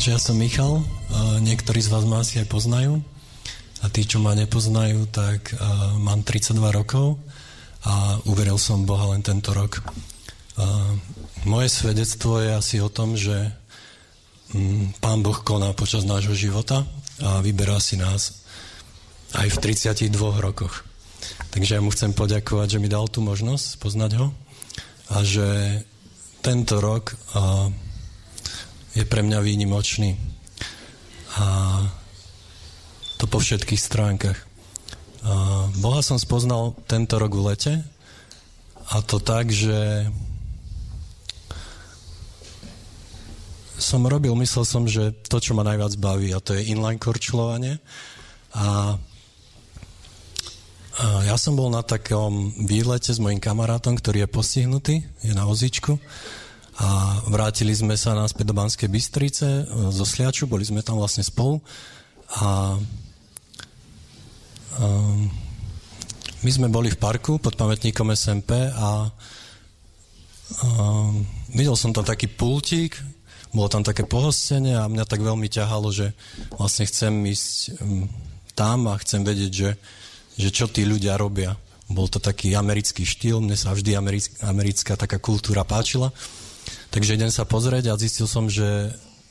Takže ja som Michal, niektorí z vás ma asi aj poznajú a tí, čo ma nepoznajú, tak mám 32 rokov a uveril som Boha len tento rok. Moje svedectvo je asi o tom, že Pán Boh koná počas nášho života a vyberá si nás aj v 32 rokoch. Takže ja mu chcem poďakovať, že mi dal tú možnosť poznať ho a že tento rok je pre mňa výnimočný a to po všetkých stránkach. Boha som spoznal tento rok v lete a to tak, že myslel som, že to, čo ma najviac baví, a to je inline korčulovanie. A ja som bol na takom výlete s mojím kamarátom, ktorý je postihnutý, je na vozíčku. A vrátili sme sa naspäť do Banskej Bystrice zo Sliaču, boli sme tam vlastne spolu. A my sme boli v parku pod pamätníkom SMP a videl som tam taký pultík, bolo tam také pohostenie a mňa tak veľmi ťahalo, že vlastne chcem ísť tam a chcem vedieť, že čo tí ľudia robia. Bol to taký americký štýl, mne sa vždy americká taká kultúra páčila. Takže idem sa pozrieť a zistil som, že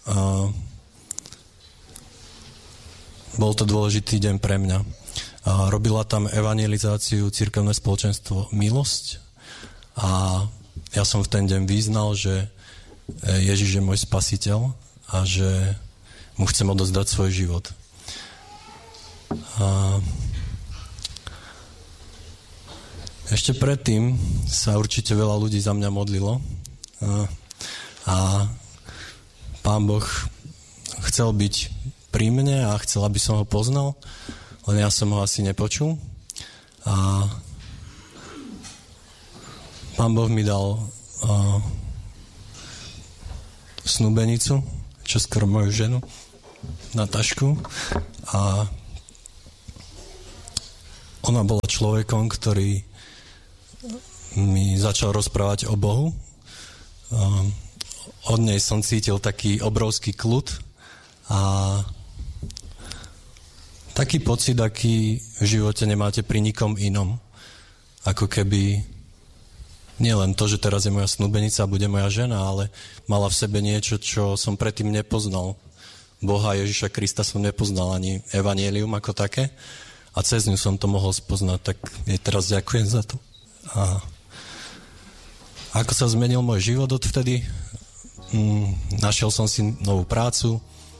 bol to dôležitý deň pre mňa. Robila tam evangelizáciu cirkevné spoločenstvo Milosť a ja som v ten deň vyznal, že Ježiš je môj spasiteľ a že mu chcem odozdať svoj život. A ešte predtým sa určite veľa ľudí za mňa modlilo a Pán Boh chcel byť pri mne a chcel, aby som ho poznal, len ja som ho asi nepočul. A Pán Boh mi dal snúbenicu, čoskoro moju ženu, Natašku, a ona bola človekom, ktorý mi začal rozprávať o Bohu. Od nej som cítil taký obrovský kľud a taký pocit, aký v živote nemáte pri nikom inom. Ako keby nie len to, že teraz je moja snúbenica a bude moja žena, ale mala v sebe niečo, čo som predtým nepoznal. Boha Ježiša Krista som nepoznal, ani evanjelium ako také. A cez ňu som to mohol spoznať, tak jej teraz ďakujem za to. A ako sa zmenil môj život odvtedy? Našiel som si novú prácu,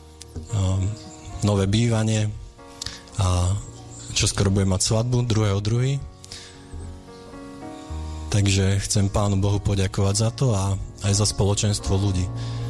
nové bývanie a čoskoro budem mať svadbu 2.2. Takže chcem Pánu Bohu poďakovať za to a aj za spoločenstvo ľudí.